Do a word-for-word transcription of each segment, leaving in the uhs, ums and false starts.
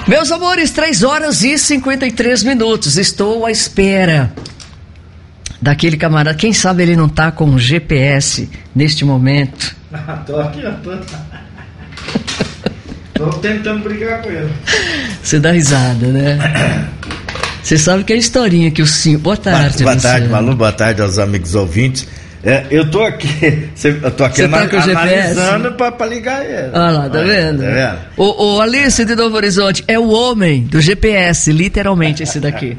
Meus amores, três horas e cinquenta e três minutos. Estou à espera daquele camarada. Quem sabe ele não tá com um G P S neste momento. Ah, tô aqui, ó. Tô... tô tentando brigar com ele. Você dá risada, né? Você sabe que é a historinha que o senhor... Boa tarde, Boa tarde, Malu. Boa tarde aos amigos ouvintes. É, eu tô aqui, eu tô aqui ana, tá analisando pra, pra ligar ele. Olha lá, tá vendo? Tá vendo? O, o Alice de Novo Horizonte é o homem do G P S, literalmente esse daqui.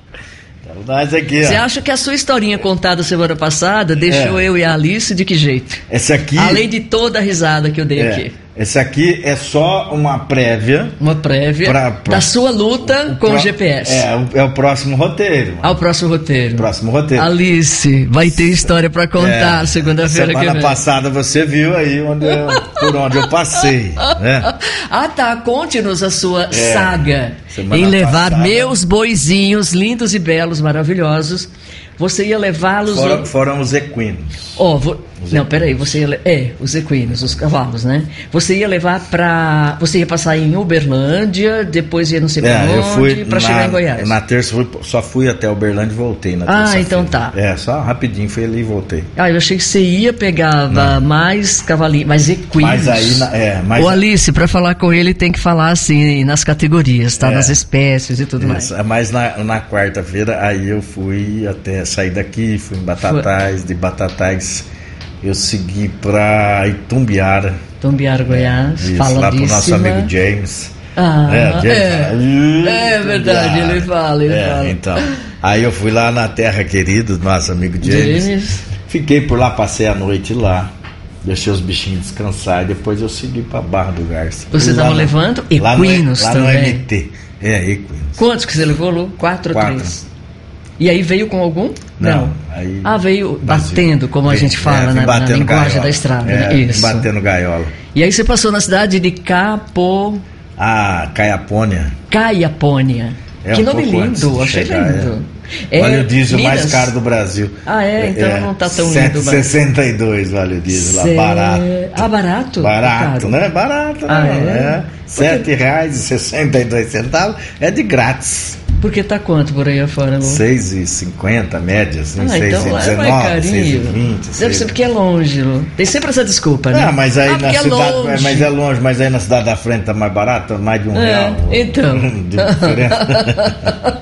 Nós aqui, Você acha que a sua historinha contada semana passada deixou é. eu e a Alice de que jeito? Esse aqui... Além de toda a risada que eu dei é. aqui. Esse aqui é só uma prévia. Uma prévia pra, pra, da sua luta o, o com pro, o G P S. É, o, é o próximo roteiro. Ah, o próximo roteiro. Próximo roteiro. Alice, vai ter história pra contar é, segunda-feira que vem. Semana passada você viu aí onde eu, por onde eu passei. Né? Ah, tá. Conte-nos a sua é, saga em levar passada, meus boizinhos lindos e belos, maravilhosos. Você ia levá-los... Foram, foram os equinos. Oh, vou... Não, peraí, você ia... Le... É, os equinos, os cavalos, né? Você ia levar pra... Você ia passar em Uberlândia, depois ia não sei pra é, onde, eu fui pra na, chegar em Goiás. Na terça, fui, só fui até Uberlândia e voltei na terça. Ah, então tá. É, só rapidinho, fui ali e voltei. Ah, eu achei que você ia pegar mais cavalinhos, mais equinos. Mas aí... Na, é, mais... O Alice, pra falar com ele, tem que falar assim, nas categorias, tá? É, nas espécies e tudo isso, mais. Mas na, na quarta-feira, aí eu fui até sair daqui, fui em Batatais, de Batatais eu segui pra Itumbiara. Itumbiara, Goiás, isso, faladíssima. Lá pro nosso amigo James. Ah, é, James é, é verdade, ele fala, ele é, fala. Então, aí eu fui lá na terra querida do nosso amigo James. James. Fiquei por lá, passei a noite lá. Deixei os bichinhos descansar e depois eu segui pra Barra do Garça. Você estava levando equinos lá também? Lá no M T. É, equinos. Quantos que você levou, Lu? Quatro ou três? E aí veio com algum? Não. Não. Aí, ah, veio batendo, como veio, a gente fala é, na, na linguagem gaiola. da estrada. É, né? Isso. Batendo gaiola. E aí você passou na cidade de Capo... Ah, Caiapônia. Caiapônia. É que um nome lindo, achei chegar, lindo. É. É, vale o diesel Minas? Mais caro do Brasil. Ah, é? Então é, não tá tão lindo. sete reais e sessenta e dois centavos vale o diesel Cê... lá, barato. Ah, barato? Barato, né? Barato, ah, não, é? é. sete reais e sessenta e dois centavos é de grátis. Porque tá quanto por aí afora, amor? seis reais e cinquenta média, assim, ah, seis então reais e dezenove, seis reais e vinte. Deve ser porque é longe, Lu. Tem sempre essa desculpa, né? Ah, mas aí ah, na cidade, é mas é longe, mas aí na cidade da frente tá mais barato, mais de um é, real. Então. De diferença.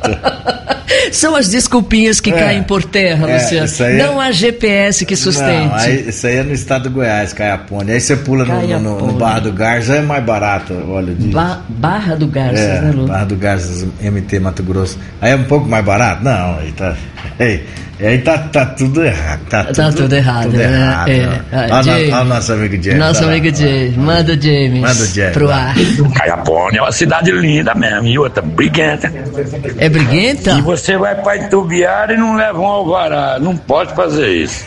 São as desculpinhas que é, caem por terra, é, Luciano. Não há G P S que sustente. Não, aí, isso aí é no estado do Goiás, Caiapônia. Aí você pula no, no, no Barra do Garças, é mais barato, olha disso. Ba Barra do Garças, é, né, Lu? Barra do Garças, M T Mato Grosso. Aí é um pouco mais barato? Não, aí tá... Aí, aí tá, tá tudo errado. Tá, tá tudo, tudo errado, tudo né? errado. É. Olha o nosso amigo James. Nosso amigo James. Manda o James. Manda o James. Pro ar. Caiapônia é uma cidade linda mesmo. E outra, briguenta. É briguenta? E você vai pra Itumbiara e não leva um alvará. Não pode fazer isso.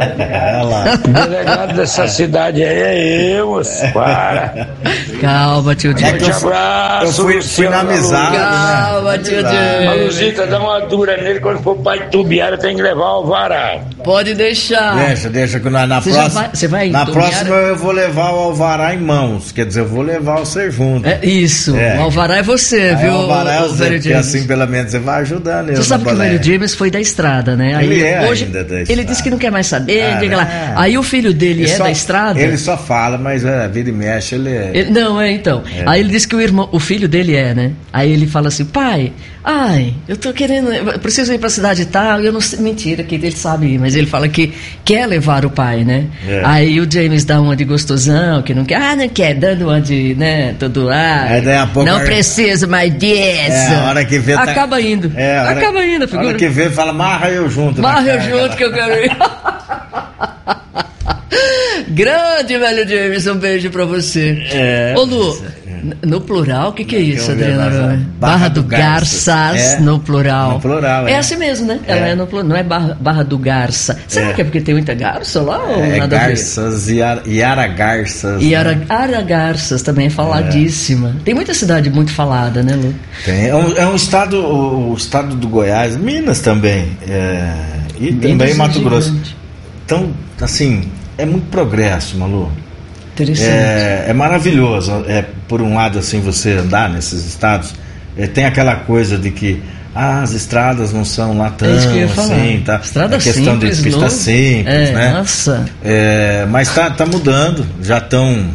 O delegado dessa cidade aí é eu, para. Calma, tio James. Forte abraço. Eu fui, fui na amizade. Calma, né? tio James. A Luzita dá uma dura nele quando for pra Itumbiara, tem que levar o alvará. Pode deixar. Deixa, deixa que na, na você próxima. Vai, você vai na próxima eu vou levar o alvará em mãos. Quer dizer, eu vou levar o servunto. É isso. É. O alvará é você, aí viu? O alvará é o você, porque assim pelo menos você vai ajudando. Você sabe que o velho James foi da estrada, né? Aí ele é hoje, ainda da estrada. Ele disse que não quer mais saber. Ah, diga é. lá. Aí o filho dele ele é só, da estrada. Ele só fala, mas é, vira e mexe, ele é. Ele, não, é então. É. Aí ele disse que o irmão, o filho dele é, né? Aí ele fala assim, pai, ai, eu tô querendo, eu preciso ir pra cidade e tal, eu não sei, mentira, que ele sabe ir, mas ele fala que quer levar o pai, né? É. Aí o James dá uma de gostosão, que não quer, ah, não quer, dando uma de, né, todo ar. Aí daí a pouco não a... preciso mais disso. É, a hora que vê. Tá... Acaba indo. É, hora... Acaba indo, figura. A hora que vê, fala, marra eu junto. Marra eu junto que eu quero ir. Grande, velho James, um beijo pra você. É, Ô Lu, é. no plural, o que, que é isso, Adriana? Barra, barra do Garças, é, no plural. No plural, é. É assim mesmo, né? Ela é, é no plural, não é barra, barra do Garça. Será é. que é porque tem muita garça lá ou é, nada Garças, Iara, Iara Garças. Iara, né? Ara Garças também é faladíssima. É. Tem muita cidade muito falada, né, Lu? Tem. É um, é um estado, o, o estado do Goiás, Minas também, é, e Bem também Mato Grosso. Então, assim... É muito progresso, Malu. Interessante. É, é maravilhoso. É, por um lado, assim, você andar nesses estados, é, tem aquela coisa de que ah, as estradas não são lá tão é isso que eu ia falar. assim, tá? Estrada a questão simples, de pista novo. simples, é, né? Nossa. É, mas tá, tá mudando, já estão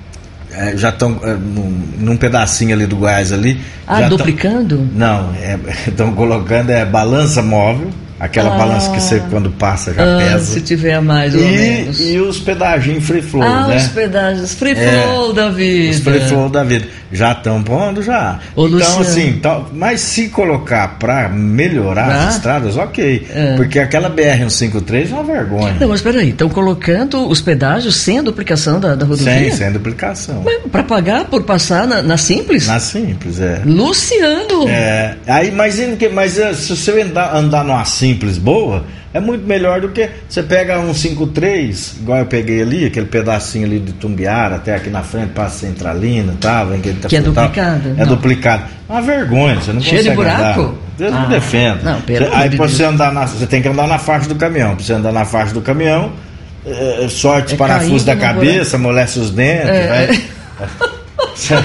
é, já estão é, num, num pedacinho ali do Goiás ali. Ah, já duplicando? Tão, não, estão colocando é balança móvel. Aquela ah, balança que você, quando passa, já ah, pesa. Se tiver a mais ou e, menos. E os pedaginhos free flow, ah, né? os pedágios free flow é, da vida. Os free flow da vida. Já estão pondo, já. Ô, então, Luciano. assim, tá, mas se colocar para melhorar ah, as estradas, ok. É. Porque aquela B R cento e cinquenta e três é uma vergonha. Não, mas peraí, estão colocando os pedágios sem a duplicação da, da rodovia? Sem, sem a duplicação. Para pagar por passar na, na Simples? Na Simples, é. Luciano! É. Aí, mas, mas se você andar, andar numa Simples boa, é muito melhor do que você pega um cinquenta e três, igual eu peguei ali, aquele pedacinho ali de Tumbiara, até aqui na frente, passa Centralina e tal. Vem que ele tá que é duplicado? É não. duplicado. Uma vergonha, você não Cheio consegue de buraco? andar. Deus ah, me defenda. Não, pelo aí de pra Deus. você andar na, você tem que andar na faixa do caminhão. Pra você andar na faixa do caminhão, é, sorte é os parafusos da cabeça, amolece os dentes, é, vai. Você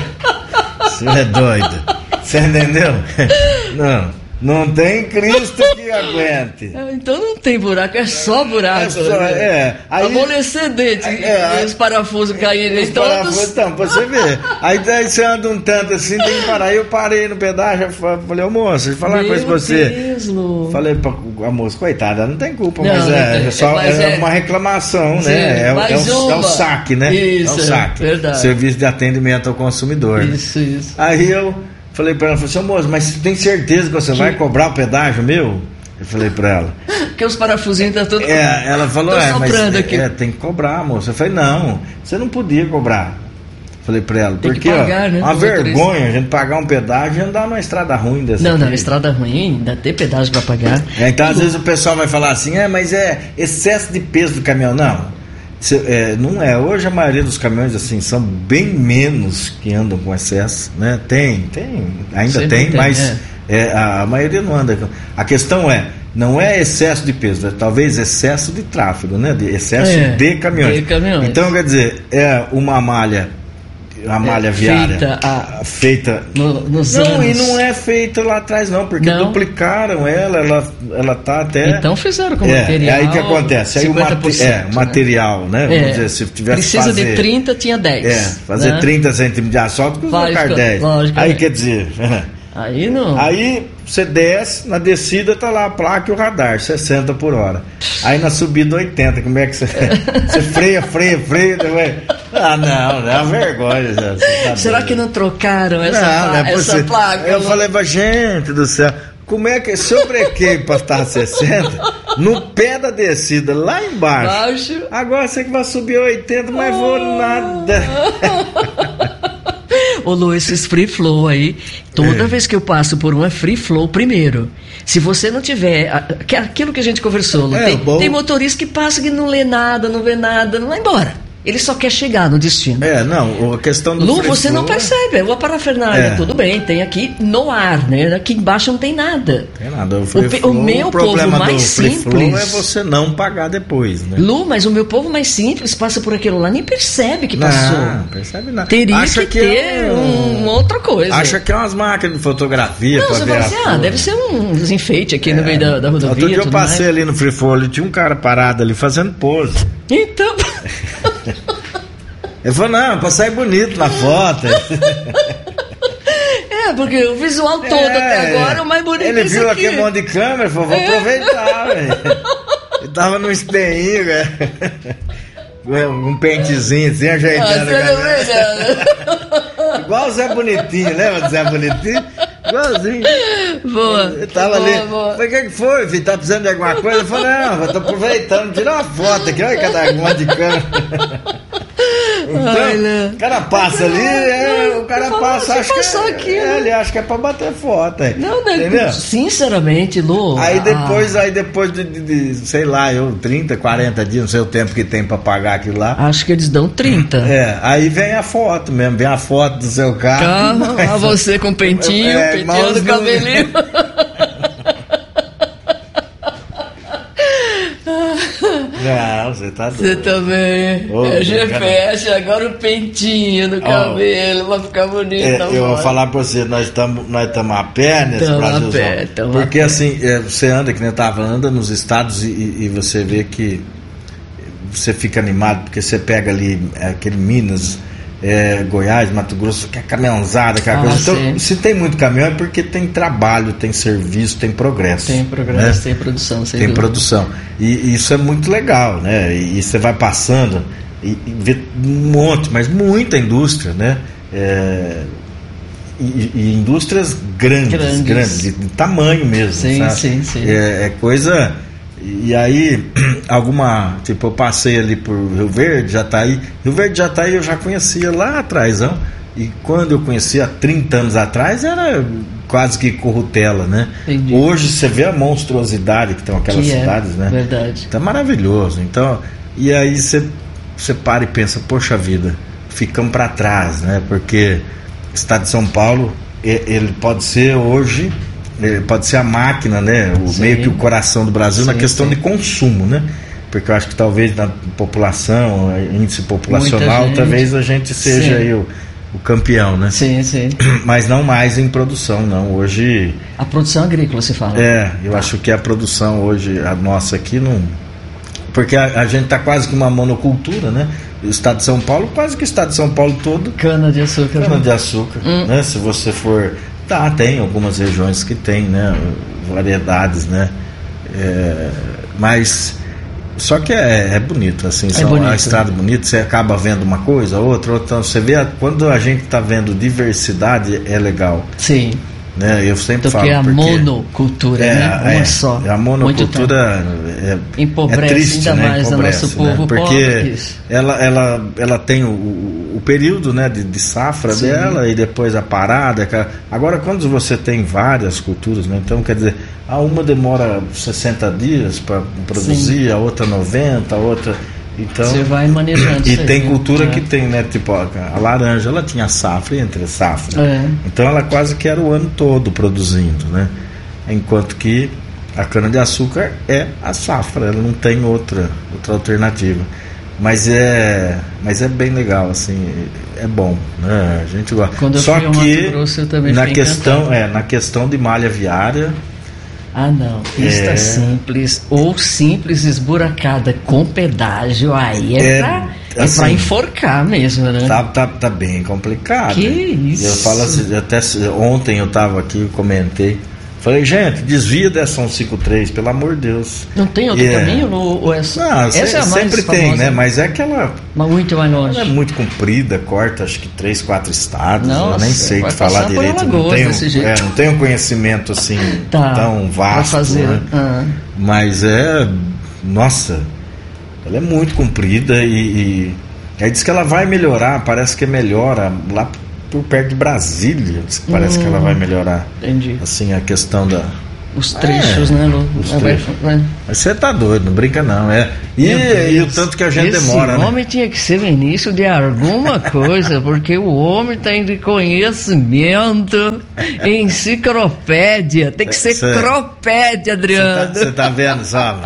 é doido. Você entendeu? Não. Não tem Cristo que aguente. Então não tem buraco, é só buraco. É só, é. Aí, amolecer dente, é, e os parafusos caírem os todos. Parafusos, então, pra você ver. Aí daí você anda um tanto assim, tem que parar. Aí eu parei no pedágio, falei, ô moça, deixa eu falar uma coisa pra você. Deus, Lu. Falei pra a moça, coitada, não tem culpa, não, mas, não é, tem, só, mas é, é uma reclamação, sim, né? É, é, o, é o saque, né? Isso, é o saque. Verdade. Serviço de atendimento ao consumidor. Isso, né? isso. Aí eu falei pra ela, falei assim, moço, mas você tem certeza que você que... vai cobrar o pedágio meu? Eu falei pra ela. Porque os parafusinhos tá tudo. É, ela falou, é, mas aqui. É, tem que cobrar, moça. Eu falei, não, você não podia cobrar. Falei pra ela, tem porque pagar, ó, né, uma vergonha a gente pagar um pedágio e andar numa estrada ruim dessa. Não, aqui. não, estrada ruim, ainda tem pedágio pra pagar. É, então às vezes o pessoal vai falar assim, é, mas é excesso de peso do caminhão. Não. É, não é, hoje a maioria dos caminhões assim são bem menos que andam com excesso, né? Tem, tem, ainda tem, tem, mas é. É, a, a maioria não anda. A questão é, não é excesso de peso, é talvez excesso de tráfego, né? De excesso é, de, caminhões. de caminhões. Então quer dizer, é uma malha, a malha é, viária feita, a, feita no, nos não, anos. E não é feita lá atrás não, porque não. duplicaram ela, ela, ela tá até. Então fizeram com é, material. É aí que acontece, aí o mate, é, o material, né? né? É, Vamos dizer, se tivesse precisa fazer, de trinta, tinha dez. É, fazer né? trinta centímetros de asfalto, custa colocar dez. Aí quer dizer. Aí não. Aí você desce, na descida tá lá a placa e o radar, sessenta por hora. Aí na subida oitenta, como é que você. Você freia, freia, freia. Vai... Ah, não, é uma vergonha. Tá Será doido. Que não trocaram essa, não, pla- não é essa placa? Eu não... falei pra gente do céu, como é que se eu brequei pra estar sessenta, no pé da descida, lá embaixo, Baixo. Agora você que vai subir oitenta, mas oh. vou nada. Ô Lu, esses free flow aí, toda é. vez que eu passo por uma free flow, primeiro, se você não tiver aquilo que a gente conversou, Lu, é, tem, tem motorista que passa que não lê nada, não vê nada, não vai embora. Ele só quer chegar no destino. É, não, a questão do Lu, free você flow, não percebe, o parafernália, é. tudo bem, tem aqui no ar, né? Aqui embaixo não tem nada. Tem nada. O, o, flow, o meu o povo mais free simples. Flow é você não pagar depois, né? Lu, mas o meu povo mais simples passa por aquilo lá, nem percebe que passou. Não, percebe nada. Teria Acha que, que ter é um, uma outra coisa. Acha que é umas máquinas de fotografia. Não, pra você ver fala assim, ah, deve ser um desenfeite aqui é. no meio da, da rodovia. Outro dia eu passei mais. ali no free flow, tinha um cara parado ali fazendo pose. Então. Eu falei, não, pra sair bonito na foto. É, porque o visual todo é, até agora é o mais bonito. Ele viu aqui. aquele monte de câmera e falou, vou é. aproveitar, velho. Ele tava no espeinho, velho. Um pentezinho assim, ajeitando ah, a igual o Zé Bonitinho, lembra do Zé Bonitinho? Igualzinho. Boa. Ele tava boa, ali. Boa. Falei, o que, que foi, filho? Tá precisando de alguma coisa? Eu falei, não, eu tô aproveitando, tirar uma foto aqui, olha cada monte de câmera. Então, o cara passa ali, é, o cara passa, acha que, é, é, ele acha que é pra bater foto. É. Não, não, entendeu? Sinceramente, Lu. Aí depois, ah, aí depois de, de, de, sei lá, eu, trinta, quarenta dias, não sei o tempo que tem pra pagar aquilo lá. Acho que eles dão trinta. É, aí vem a foto mesmo, vem a foto do seu carro. Carro, mas, a você com pentinho, é, penteando o cabelinho. Não, você tá doido. Você também. Ô, é G P S, cara. agora o pentinho no cabelo, oh, vai ficar bonito. É, eu vou falar pra você, nós estamos nós a pé nesse Brasil. A pé, porque a pé. Assim, é, você anda, que nem eu tava, anda nos estados e, e você vê que você fica animado, porque você pega ali é, aquele Minas, é, Goiás, Mato Grosso, que é caminhãozada, aquela ah, coisa. Então, se tem muito caminhão é porque tem trabalho, tem serviço, tem progresso. Tem progresso, né? Tem produção. Sem tem dúvida. produção. E, e isso é muito legal, né? E, e você vai passando e, e vê um monte, mas muita indústria, né? É, e, e indústrias grandes, grandes, grandes de, de tamanho mesmo, sim, sabe? Sim, sim. É, é coisa... E aí, alguma, tipo, eu passei ali por Rio Verde, Jataí. Rio Verde, Jataí eu já conhecia lá atrás, não? E quando eu conhecia há trinta anos atrás, era quase que Corrutela, né? Entendi. Hoje você vê a monstruosidade que estão aquelas que cidades, é, né? Verdade. Tá maravilhoso. Então, e aí você, você para e pensa, poxa vida, ficamos para trás, né? Porque o estado de São Paulo, ele pode ser hoje... pode ser a máquina, né? O, meio que o coração do Brasil, sim, na questão sim. de consumo, né? Porque eu acho que talvez na população, índice populacional, talvez a gente seja aí o, o campeão, né? Sim, sim. Mas não mais em produção, não. Hoje... A produção agrícola, você fala? É, eu acho que a produção hoje, a nossa aqui, não... Porque a, a gente tá quase que uma monocultura, né? O estado de São Paulo, quase que o estado de São Paulo todo... Cana de açúcar. Cana de açúcar, hum. né? Se você for... Tá, tem algumas regiões que tem, né, variedades, né, é, mas só que é, é bonito, assim, é são bonito, a estrada, né? Bonita, você acaba vendo uma coisa, outra, outra, você vê, a, quando a gente está vendo diversidade, é legal. Sim. Né, eu sempre porque falo é a porque monocultura, é, né? Uma é, só. A monocultura é, empobrece é triste, ainda né? mais Empobrece, o nosso povo, né? Porque pobre. ela, ela, ela tem o, o período, né, de, de safra, sim, dela e depois a parada. Agora, quando você tem várias culturas, né, então quer dizer, a uma demora sessenta dias para produzir, sim, a outra noventa, a outra... Então, você vai manejando. E tem aí, cultura, né, é. que tem, né? Tipo, a, a laranja, ela tinha safra e entre safra. É. Então ela quase que era o ano todo produzindo, né? Enquanto que a cana-de-açúcar é a safra, ela não tem outra, outra alternativa. Mas é, mas é bem legal, assim, é bom, né? A gente gosta. Quando eu Só fui ao que Mato Grosso, eu também na questão, é, na questão de malha viária. Ah, não, pista é... simples ou simples esburacada com pedágio, aí é, é, pra, é assim, pra enforcar mesmo, né? Tá, tá, tá bem complicado. Que isso? Eu falo assim, até ontem eu tava aqui, comentei, falei, gente, desvia dessa cento e cinquenta e três, pelo amor de Deus. Não tem outro yeah. caminho? Ou, ou essa, não, essa se, é a mais sempre famosa, tem, né? Mas é aquela... Mas muito mais longe. Ela é muito comprida, corta acho que três, quatro estados. Nossa, eu nem sei que falar direito. Não tenho, é, não tenho conhecimento assim tá, tão vasto. Fazer. Né? Ah. Mas é... Nossa, ela é muito comprida e, e... Aí diz que ela vai melhorar, parece que melhora lá por perto de Brasília, parece hum, que ela vai melhorar. Entendi. Assim, a questão da... Os trechos, é, né, Lu? Os trechos. Vai... Mas você tá doido, não brinca não. É. E, e o tanto que a gente esse demora, né? O homem tinha que ser ministro de alguma coisa, porque o homem tem de conhecimento, enciclopédia. Tem que ser cê, cropédia, Adriano. Você tá, tá vendo, sabe?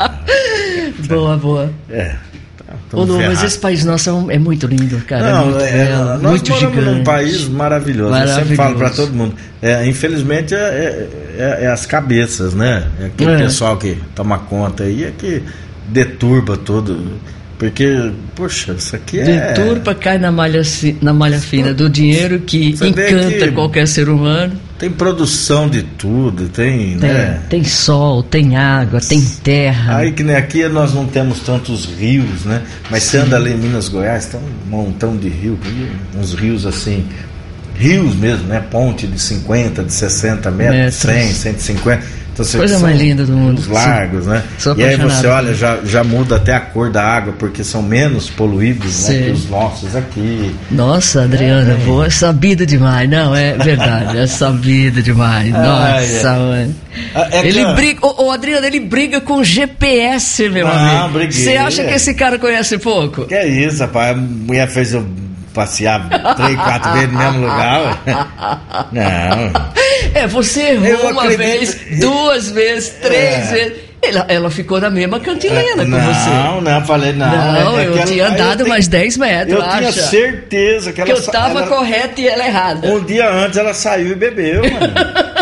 Boa, boa. É. Ô, Lu, mas esse país nosso é muito lindo, cara. Não, é muito, é, belo, nós muito moramos gigante. num país maravilhoso. maravilhoso. Eu sempre falo para todo mundo. É, infelizmente, é, é, é as cabeças, né? É aquele é. pessoal que toma conta aí, é que deturba todo. Porque, poxa, isso aqui é... Deturpa, cai na malha, na malha fina do dinheiro que Você encanta que qualquer ser humano. Tem produção de tudo, tem... Tem, né? tem sol, tem água, tem terra. Aí que nem aqui nós não temos tantos rios, né? Mas você anda ali em Minas Goiás, tem um montão de rio, uns rios assim... Rios mesmo, né? Ponte de cinquenta, de sessenta metros, metros. cem, cento e cinquenta... Então, coisa mais linda do mundo. Os largos, né? Sou e aí você olha, já, já muda até a cor da água, porque são menos poluídos, né, que os nossos aqui. Nossa, Adriana, é, boa, é sabida demais. Não, é verdade, é sabida demais. Nossa, ah, é. mãe. É ele que... briga, ô, ô, Adriano, ele briga com G P S, meu Não, amigo. Briguei. Você acha que esse cara conhece pouco? Que é isso, rapaz? A mulher fez eu passear três, quatro vezes no mesmo lugar. Não. É, você errou uma vez, duas vezes, três é. vezes. Ela, ela ficou na mesma cantilena é, com não, você. Não, não, falei não. Não, é, é eu ela, tinha andado eu mais tenho, dez metros, Eu acha? tinha certeza que ela... Que eu estava ela, correta e ela errada. Um dia antes ela saiu e bebeu, mano.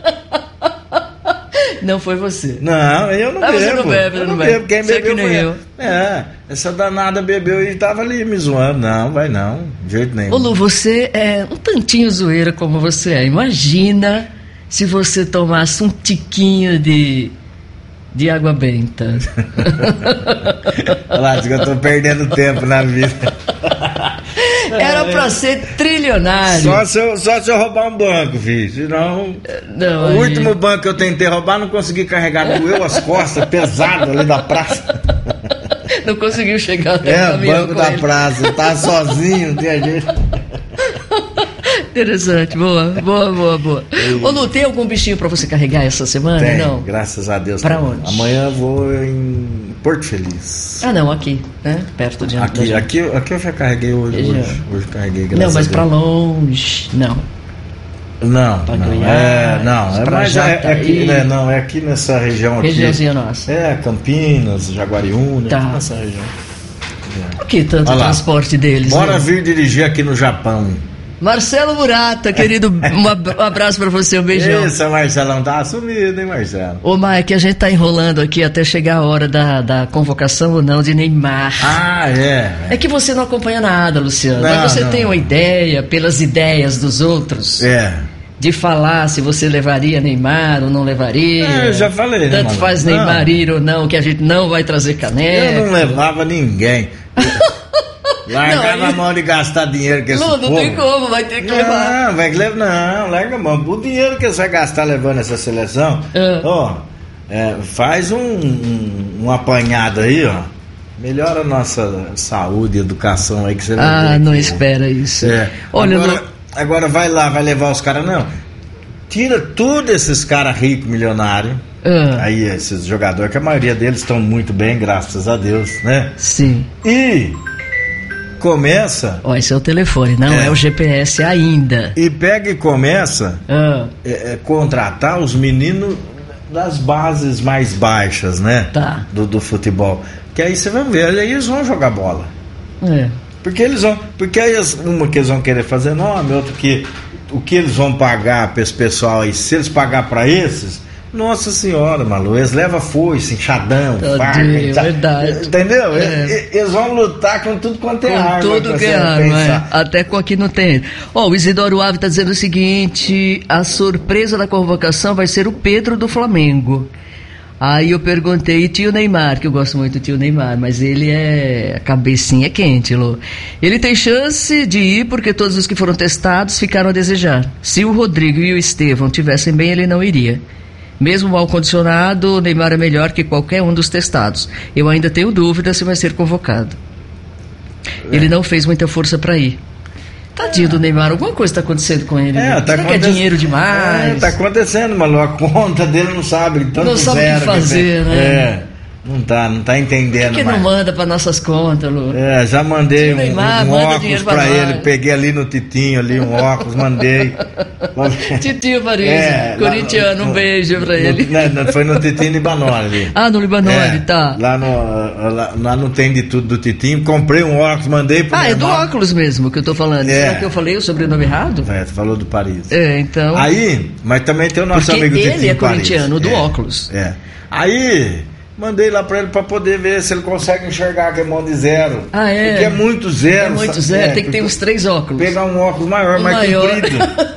Não foi você. Não, eu não ah, bebo. Você não bebe, eu não, não bebe. bebo. Quem você bebeu que nem foi eu. É, essa danada bebeu e tava ali me zoando. Não, vai não, de jeito nenhum. Ô Lu, você é um tantinho zoeira como você é. Imagina se você tomasse um tiquinho de, de água benta. Olha lá, diz que eu tô perdendo tempo na vida. Era pra ser trilionário. Só se eu, só se eu roubar um banco, filho. Senão. Não, o aí... último banco que eu tentei roubar, não consegui carregar. Doeu as costas, pesado ali da praça. Não conseguiu chegar até é, o caminhão banco com da ele. praça. Eu tava sozinho, não tinha jeito. Interessante, boa, boa, boa, boa. Ô Lu, tem algum bichinho pra você carregar essa semana? Tem, não? Graças a Deus. Pra tem. onde? Amanhã eu vou em Porto Feliz. Ah, não, aqui, né? Perto de Aqui, aqui, aqui eu já carreguei hoje. Já. Hoje, hoje carreguei, graças Não, mas a pra Deus. longe, não. Não, Pra não, Goiás, é, não, é pra mais é, é aqui, Jataí. né, não, é aqui nessa região aqui. Regiãozinha nossa. É, Campinas, Jaguariúna, Tá. aqui nessa região. Por que tanto Olha lá. transporte deles? Bora né? vir dirigir aqui no Japão. Marcelo Murata, querido, um ab- um abraço pra você, um beijão. Esse Marcelão tá sumido, hein, Marcelo? Ô, Mike, a gente tá enrolando aqui até chegar a hora da, da convocação ou não de Neymar. Ah, é. É que você não acompanha nada, Luciano. Não, Mas você não. tem uma ideia, pelas ideias dos outros, É. de falar se você levaria Neymar ou não levaria. É, eu já falei, né, Tanto mano? faz Não. Neymar ir ou não, que a gente não vai trazer caneca. Eu não levava ninguém. Largava Não, aí- a mão de gastar dinheiro que esse Não, não povo. tem como, vai ter que levar. Não, vai que leva, não, larga a mão. O dinheiro que você vai gastar levando essa seleção, É. ó, é, faz um, um, um apanhado aí, ó. Melhora a nossa saúde e educação aí que você vai Ah, ver não aqui. espera isso. É. Olha, agora, Lu- agora vai lá, vai levar os caras, não. Tira tudo esses caras ricos, milionários. Ah, Aí esses jogadores, que a maioria deles estão muito bem, graças a Deus, né? sim. E começa, Ó, esse é o telefone, não é, É. o G P S ainda. e pega e começa Ah, é, é, contratar os meninos das bases mais baixas, né? Tá. Do, do futebol. Que aí você vai ver, aí eles vão jogar bola. é. Porque eles vão. Porque aí as- uma que eles vão querer fazer nome, outra que o que eles vão pagar para esse pessoal aí, se eles pagar para esses, nossa senhora, Malu, eles levam foice, enxadão, Tadinho, faca, tá- verdade. entendeu? É. Eles, eles vão lutar com tudo quanto é Com arma. tudo que você é arma, é. pensar. Até com aqui não tem. Ó, o Isidoro Ave tá dizendo o seguinte: a surpresa da convocação vai ser o Pedro do Flamengo. Aí eu perguntei, e tio Neymar, que eu gosto muito do tio Neymar, mas ele é. A cabecinha é quente, Lô. Ele tem chance de ir porque todos os que foram testados ficaram a desejar. Se o Rodrigo e o Estevão tivessem bem, ele não iria. Mesmo mal condicionado, o Neymar é melhor que qualquer um dos testados. Eu ainda tenho dúvida se vai ser convocado. Ele não fez muita força para ir. Tadinho do Neymar, alguma coisa está acontecendo com ele. É, né? tá Será que é aconte- dinheiro demais? É, tá acontecendo, Malu. A conta dele não sabe. Tanto Não sabe o que zero fazer, tem. né? É, não tá, não tá entendendo Por que mais. não manda para nossas contas, Lu? É, já mandei Tio um, Neymar, um manda óculos dinheiro pra pra ele, nós. peguei ali no Titinho, ali um óculos, mandei. Titio Paris, É, lá corintiano, no- um beijo pra no- ele. né, não, foi no Titinho Libanone ali. Ah, no Libanone, É, tá. Lá no, lá, lá não tem de tudo do Titinho, comprei um óculos, mandei pro Ah, meu é do irmão. óculos mesmo que eu tô falando. É. Será que eu falei o sobrenome errado? É, tu falou do Paris. É, então. Aí, mas também tem o nosso Porque amigo ele Titinho é Paris. corintiano, do É, óculos. É. Aí, mandei lá pra ele pra poder ver se ele consegue enxergar que é mão de zero. Ah, é? Porque é muito zero. É muito sabe? zero, É, tem que ter porque uns três óculos. pegar um óculos maior, Um mais maior. comprido.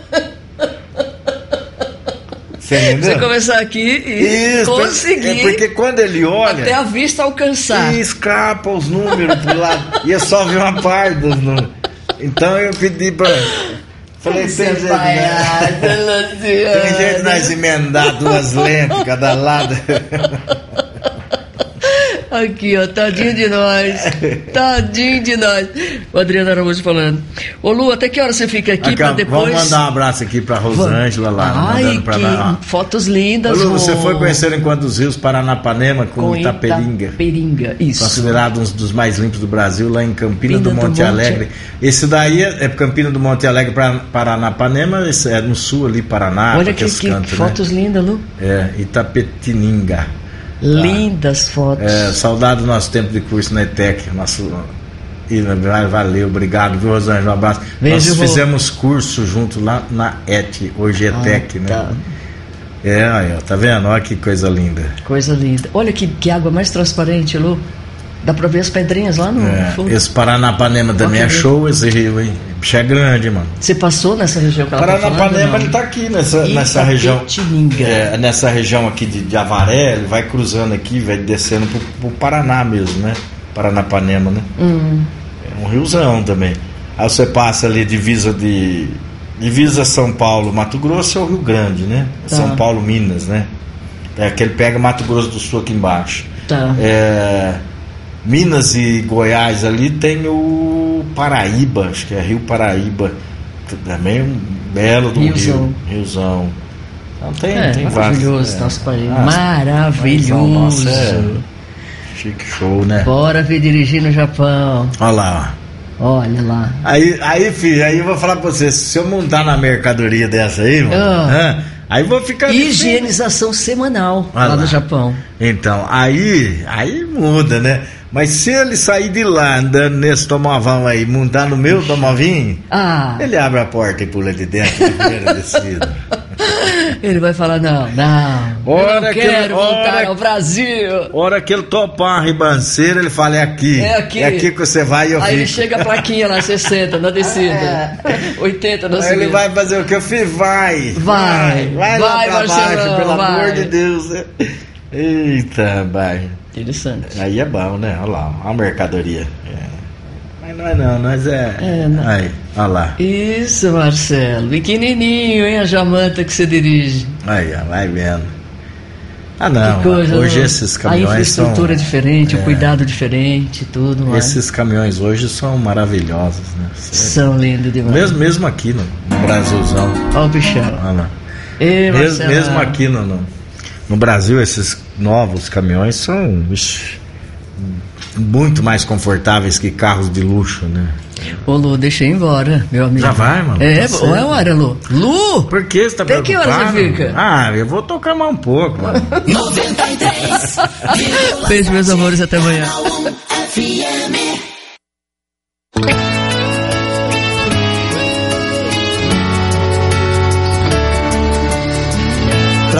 Você entendeu? Você começar aqui e Isso, conseguir é porque quando ele olha, até a vista alcançar. e escapa os números pro lado, e é só ver uma parte dos números. Então eu pedi pra. Falei, tem jeito, né? Tem jeito de nós emendar duas lentes cada lado. Aqui, ó, tadinho de nós. Tadinho de nós. O Adriano Araújo falando. Ô, Lu, até que hora você fica aqui Aqui, pra ó, depois... Vamos mandar um abraço aqui pra Rosângela lá. Ai, mandando pra que lá. fotos lindas. Ô, Lu, você Rô. foi conhecer Enquanto os Rios Paranapanema com, com Itaperinga. Itaperinga, isso. Considerado um dos mais limpos do Brasil, lá em Campina Campina do do Monte Monte. Alegre. Esse daí é, é Campina do Monte Alegre para Paranapanema, esse é no sul ali, Paraná. Olha pra que, aqueles que cantos, né? fotos lindas, Lu. É, Itapetininga. Lindas fotos. É, saudade do nosso tempo de curso na E T E C. Nosso, e, valeu, obrigado, viu, Rosângela? Um abraço. Beijo, Nós vou... fizemos curso junto lá na E T, hoje é E T E C, ah, né? Tá. É, aí, ó, tá vendo? Olha que coisa linda. Coisa linda. Olha que, que água mais transparente, Lu. Dá pra ver as pedrinhas lá no é, fundo. Esse Paranapanema também é show, esse rio, hein? Bicho é grande, mano. Você passou nessa região que ela Paranapanema, tá falando, ele tá aqui nessa, nessa região. É, nessa região aqui de, de Avaré, ele vai cruzando aqui, vai descendo pro, pro Paraná mesmo, né? Paranapanema, né? Hum. É um riozão também. Aí você passa ali divisa de. Divisa São Paulo, Mato Grosso é o Rio Grande, né? Tá. São Paulo, Minas, né? É que ele pega Mato Grosso do Sul aqui embaixo. Tá. É, Minas e Goiás ali tem o Paraíba, acho que é Rio Paraíba, também um belo do Riozão. Rio, Riozão. Então tem, é, tem maravilhoso vários. É, nosso país. ah, maravilhoso. Nossa, é chique show, né? Bora vir dirigir no Japão. Olha lá, ó. Olha lá. Aí, aí, filho, aí eu vou falar pra você, se eu montar na mercadoria dessa aí, mano, Ah. ah, aí vou ficar... Higienização semanal Olha lá lá. no Japão. Então, aí, aí muda, né? Mas se ele sair de lá andando nesse tomovão aí, montar no meu tomovinho, Ah. ele abre a porta e pula de dentro de primeira descida. Ele vai falar, não, não, Hora eu não que quero ele- voltar hora- ao Brasil. Hora que ele topar a ribanceira, ele fala, é aqui. É aqui. É aqui que você vai e eu Aí ele fico. chega a plaquinha lá, sessenta na descida, oitenta na Aí subida. ele vai fazer o que eu fiz? Vai. Vai. Vai, lá Vai, pra baixo, Marcelão, pelo vai. amor de Deus. Eita, vai. Interessante. Aí é bom, né? Olha lá, olha a mercadoria. É. Mas não é não, nós é... É, não. Aí, olha lá. Isso, Marcelo. Pequenininho, hein, a jamanta que você dirige. Aí, ó, vai vendo. Ah, não. Que coisa, hoje não? esses A caminhões infraestrutura são... diferente, é. o cuidado diferente, tudo mais. Esses caminhões hoje são maravilhosos, né? São lindos demais. Mesmo, mesmo aqui no, no Brasilzão. Olha o bichão. Olha lá. Ei, Mesmo, Marcelo. mesmo aqui no, no, no Brasil, esses novos caminhões são ixi, muito mais confortáveis que carros de luxo, né? Ô, Lu, deixa eu ir embora, meu amigo. Já vai, mano? É, Tá certo. é hora, Lu. Lu! Por que você tá Até que preocupado? hora você fica? Ah, eu vou tocar mais um pouco, mano. noventa e três Beijo, meus amores, até amanhã. F M